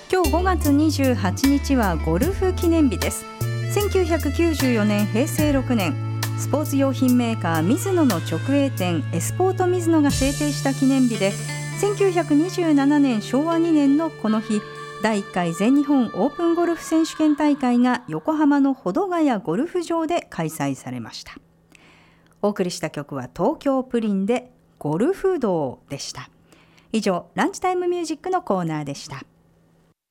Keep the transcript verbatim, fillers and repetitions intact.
今日ごがつにじゅうはちにちはゴルフ記念日です。せんきゅうひゃくきゅうじゅうよねんへいせいろくねん、スポーツ用品メーカーミズノの直営店エスポートミズノが制定した記念日で、せんきゅうひゃくにじゅうななねんしょうわにねんのこの日、だいいっかい全日本オープンゴルフ選手権大会が横浜の保土ヶ谷ゴルフ場で開催されました。お送りした曲は東京プリンでゴルフ道でした。以上、ランチタイムミュージックのコーナーでした。